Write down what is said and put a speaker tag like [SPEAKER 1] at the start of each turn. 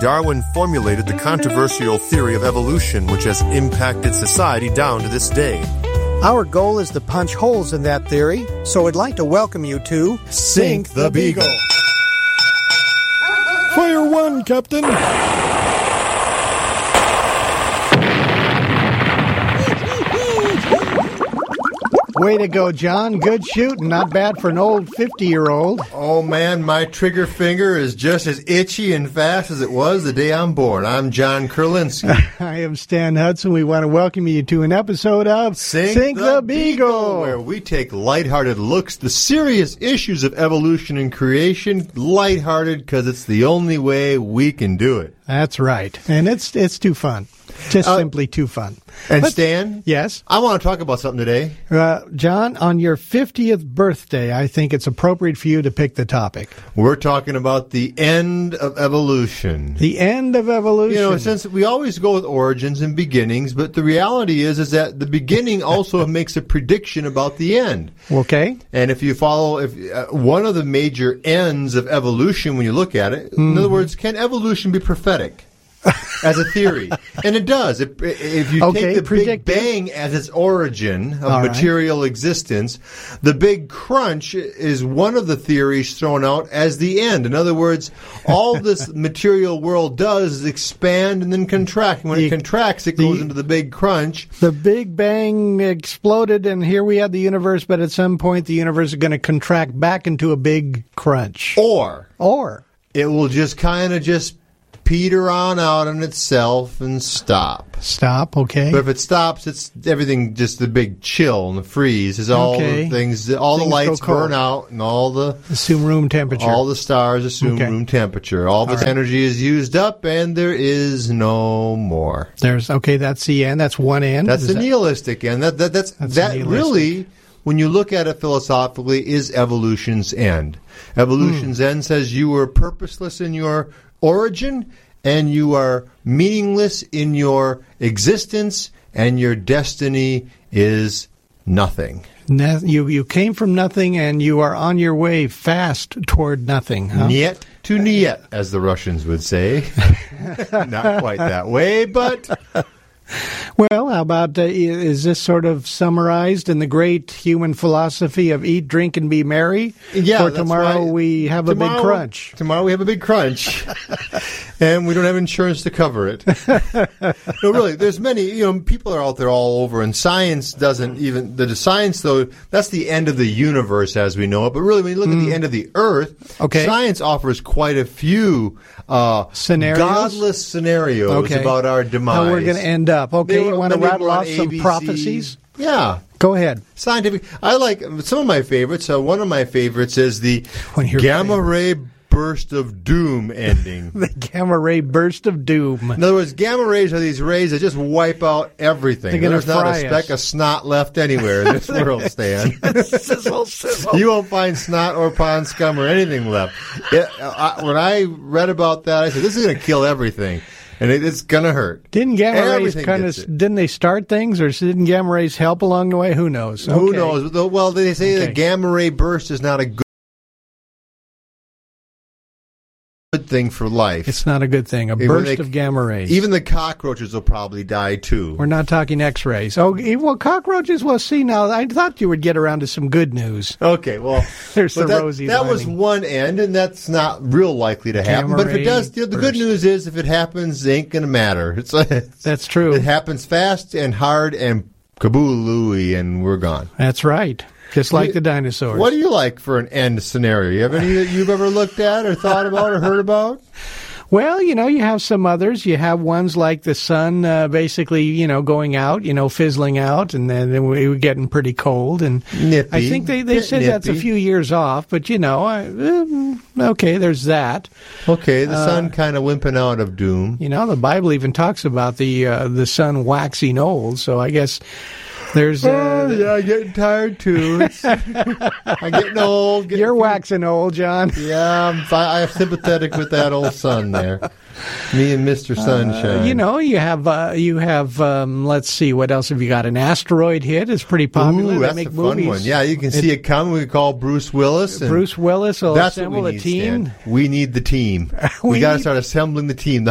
[SPEAKER 1] Darwin formulated the controversial theory of evolution, which has impacted society down to this day.
[SPEAKER 2] Our goal is to punch holes in that theory, so I'd like to welcome you to
[SPEAKER 1] Sink the Beagle.
[SPEAKER 3] Fire one, Captain.
[SPEAKER 2] Way to go, John. Good shooting. Not bad for an old 50-year-old.
[SPEAKER 4] Oh, man, my trigger finger is just as itchy and fast as it was the day I'm born. I'm John Kurlinski.
[SPEAKER 2] I am Stan Hudson. We want to welcome you to an episode of
[SPEAKER 4] Sink the Beagle, where we take lighthearted looks at the serious issues of evolution and creation. Lighthearted because it's the only way we can do it.
[SPEAKER 2] That's right. And it's too fun. Just simply too fun.
[SPEAKER 4] And Stan?
[SPEAKER 2] Yes?
[SPEAKER 4] I want to talk about something today.
[SPEAKER 2] John, on your 50th birthday, I think it's appropriate for you to pick the topic.
[SPEAKER 4] We're talking about the end of evolution.
[SPEAKER 2] The end of evolution.
[SPEAKER 4] You know, since we always go with origins and beginnings, but the reality is that the beginning also makes a prediction about the end.
[SPEAKER 2] Okay.
[SPEAKER 4] And if you follow, one of the major ends of evolution, when you look at it, in other words, can evolution be prophetic? As a theory. And it does. If you take the Big Bang as its origin of material existence, the Big Crunch is one of the theories thrown out as the end. In other words, all this material world does is expand and then contract. When it contracts, it goes into the Big Crunch.
[SPEAKER 2] The Big Bang exploded, and here we have the universe, but at some point the universe is going to contract back into a Big Crunch.
[SPEAKER 4] Or
[SPEAKER 2] it
[SPEAKER 4] will just kind of peter on out on itself and stop.
[SPEAKER 2] Stop, okay.
[SPEAKER 4] But if it stops, it's everything just the big chill and the freeze is all the things, all the lights burn out and all the...
[SPEAKER 2] Assume room temperature.
[SPEAKER 4] All the stars assume room temperature. All of its energy is used up and there is no more.
[SPEAKER 2] That's the end. That's one end.
[SPEAKER 4] That's the nihilistic end. That's nihilistic. Really, when you look at it philosophically, is evolution's end. Evolution's end says you were purposeless in your origin, and you are meaningless in your existence, and your destiny is nothing.
[SPEAKER 2] You came from nothing, and you are on your way fast toward nothing. Huh?
[SPEAKER 4] Niet to niet, as the Russians would say. Not quite that way, but...
[SPEAKER 2] Well, how about, is this sort of summarized in the great human philosophy of eat, drink, and be merry?
[SPEAKER 4] Yeah,
[SPEAKER 2] for tomorrow we have a big crunch.
[SPEAKER 4] Tomorrow we have a big crunch. And we don't have insurance to cover it. No, really, there's many, people are out there all over, and science doesn't even, the science, though, that's the end of the universe as we know it. But really, when you look at the end of the earth, science offers quite a few
[SPEAKER 2] scenarios?
[SPEAKER 4] Godless scenarios about our demise.
[SPEAKER 2] How we're going to end up. Okay, you want to rattle off some prophecies?
[SPEAKER 4] Yeah.
[SPEAKER 2] Go ahead.
[SPEAKER 4] Scientific. I like some of my favorites. One of my favorites is the gamma ray burst of doom ending.
[SPEAKER 2] The gamma ray burst of doom.
[SPEAKER 4] In other words, gamma rays are these rays that just wipe out everything.
[SPEAKER 2] There's
[SPEAKER 4] not a speck of snot left anywhere in this world, Stan.
[SPEAKER 2] Sizzle, sizzle.
[SPEAKER 4] You won't find snot or pond scum or anything left. When I read about that, I said, this is going to kill everything. And it's going to hurt.
[SPEAKER 2] Didn't gamma rays didn't they start things, or didn't gamma rays help along the way? Who knows? Okay.
[SPEAKER 4] Who knows? Well, they say the gamma ray burst is not a good thing for life.
[SPEAKER 2] It's not a good thing. Burst of gamma rays.
[SPEAKER 4] Even the cockroaches will probably die too.
[SPEAKER 2] We're not talking X-rays. Oh, well, cockroaches. Well, see now, I thought you would get around to some good news.
[SPEAKER 4] Okay, well,
[SPEAKER 2] there's the rosy
[SPEAKER 4] that
[SPEAKER 2] lining.
[SPEAKER 4] was one end, and that's not real likely to happen. But if it does, the good news is if it happens, it ain't going to matter.
[SPEAKER 2] That's true.
[SPEAKER 4] It happens fast and hard and kaboolooey, and we're gone.
[SPEAKER 2] That's right. Just like the dinosaurs.
[SPEAKER 4] What do you like for an end scenario? You have any that you've ever looked at or thought about or heard about?
[SPEAKER 2] Well, you have some others. You have ones like the sun basically, going out, fizzling out, and then we were getting pretty cold. And
[SPEAKER 4] nippy.
[SPEAKER 2] I think they said that's a few years off, but, okay, there's that.
[SPEAKER 4] Okay, the sun kind of wimping out of doom.
[SPEAKER 2] The Bible even talks about the sun waxing old, so I guess... There's
[SPEAKER 4] I'm getting tired too. I'm getting old.
[SPEAKER 2] You're waxing old, John.
[SPEAKER 4] Yeah, I'm sympathetic with that old sun there. Me and Mr. Sunshine.
[SPEAKER 2] You have. Let's see, what else have you got? An asteroid hit is pretty popular.
[SPEAKER 4] Ooh, that's a fun one. Yeah, you can see it coming. We call Bruce Willis.
[SPEAKER 2] Bruce Willis will assemble a team.
[SPEAKER 4] Stan. We need the team. We got to start assembling the team.